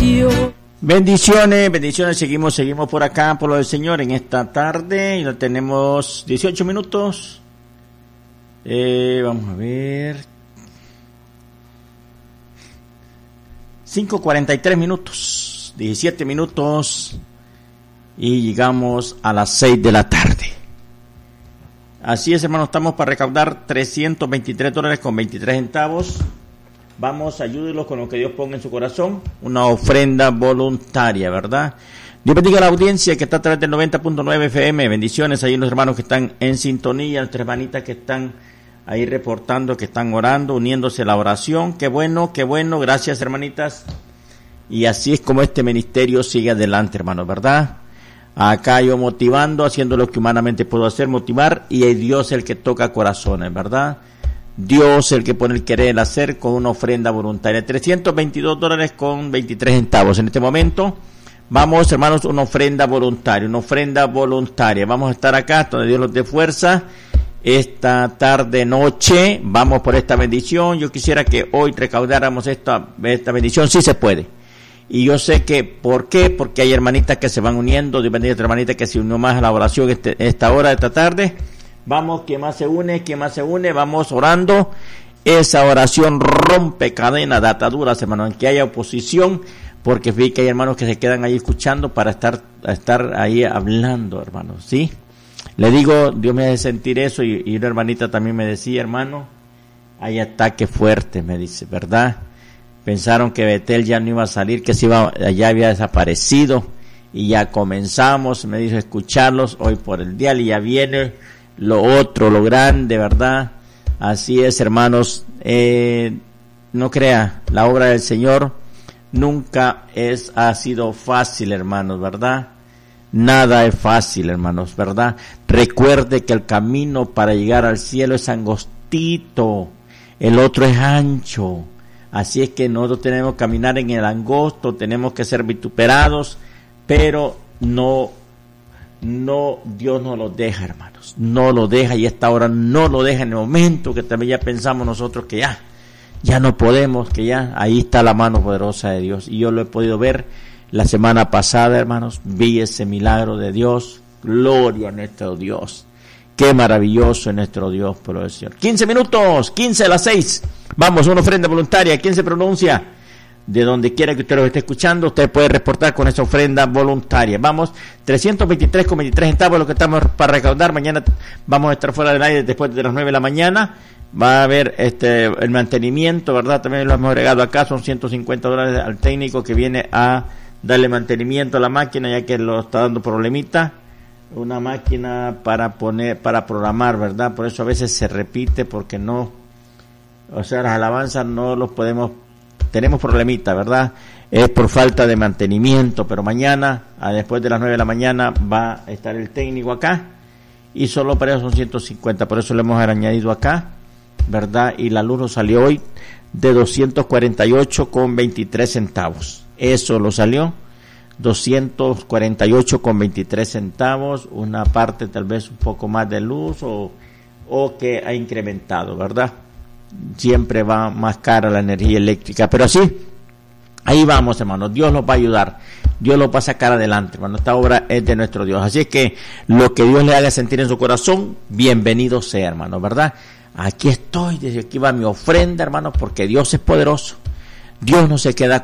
Bendiciones, seguimos por acá, por lo del Señor en esta tarde, y lo tenemos 18 minutos, vamos a ver, 5:43 minutos, 17 minutos, y llegamos a las 6 de la tarde. Así es, hermano, estamos para recaudar $323.23. Vamos, ayúdenlos con lo que Dios ponga en su corazón, una ofrenda voluntaria, ¿verdad? Dios bendiga a la audiencia que está a través del 90.9 FM, bendiciones ahí los hermanos que están en sintonía, nuestras hermanitas que están ahí reportando, que están orando, uniéndose a la oración, qué bueno, gracias hermanitas, y así es como este ministerio sigue adelante, hermanos, ¿verdad? Acá yo motivando, haciendo lo que humanamente puedo hacer, motivar, y es Dios el que toca corazones, ¿verdad? Dios el que pone el querer, el hacer con una ofrenda voluntaria. $322.23 en este momento. Vamos, hermanos, una ofrenda voluntaria. Vamos a estar acá, donde Dios nos dé fuerza. Esta tarde, noche, vamos por esta bendición. Yo quisiera que hoy recaudáramos esta bendición, sí se puede. Y yo sé que, ¿por qué? Porque hay hermanitas que se van uniendo, Dios bendiga a otra hermanita que se unió más a la oración esta hora de esta tarde. Vamos, ¿quién más se une? Vamos orando. Esa oración rompe cadenas de ataduras, hermano, en que haya oposición, porque vi que hay hermanos que se quedan ahí escuchando para estar ahí hablando, hermanos, ¿sí? Le digo, Dios me hace sentir eso, y una hermanita también me decía, hermano, hay ataque fuerte, me dice, ¿verdad? Pensaron que Betel ya no iba a salir, que ya había desaparecido, y ya comenzamos, me dice, escucharlos hoy por el dial, y ya viene lo otro, lo grande, ¿verdad? Así es, hermanos, no crea, la obra del Señor nunca ha sido fácil, hermanos, ¿verdad? Nada es fácil, hermanos, ¿verdad? Recuerde que el camino para llegar al cielo es angostito, el otro es ancho, así es que nosotros tenemos que caminar en el angosto, tenemos que ser vituperados, pero no, Dios no lo deja, hermanos, no lo deja, y esta hora no lo deja en el momento que también ya pensamos nosotros que ya no podemos, que ya, ahí está la mano poderosa de Dios, y yo lo he podido ver la semana pasada, hermanos, vi ese milagro de Dios, gloria a nuestro Dios, qué maravilloso es nuestro Dios, por el Señor. 15 minutos, 15 a las 6, vamos, una ofrenda voluntaria, ¿quién se pronuncia? De donde quiera que usted lo esté escuchando, usted puede reportar con esa ofrenda voluntaria. Vamos, $323.23, lo que estamos para recaudar. Mañana vamos a estar fuera del aire después de las 9 de la mañana. Va a haber el mantenimiento, ¿verdad? También lo hemos agregado acá, son $150 al técnico que viene a darle mantenimiento a la máquina, ya que lo está dando problemita. Una máquina para programar, ¿verdad? Por eso a veces se repite, porque las alabanzas no los podemos. Tenemos problemita, ¿verdad? Es por falta de mantenimiento, pero mañana, después de las 9 de la mañana, va a estar el técnico acá, y solo para eso son 150, por eso le hemos añadido acá, ¿verdad? Y la luz nos salió hoy de 248.23. Eso lo salió, 248.23, una parte tal vez un poco más de luz, o que ha incrementado, ¿verdad? Siempre va más cara la energía eléctrica, pero sí, ahí vamos, hermanos, Dios nos va a ayudar, Dios nos va a sacar adelante, hermano, esta obra es de nuestro Dios, así es que lo que Dios le haga sentir en su corazón, bienvenido sea, hermano, ¿verdad? Aquí estoy, desde aquí va mi ofrenda, hermano, porque Dios es poderoso, Dios no se queda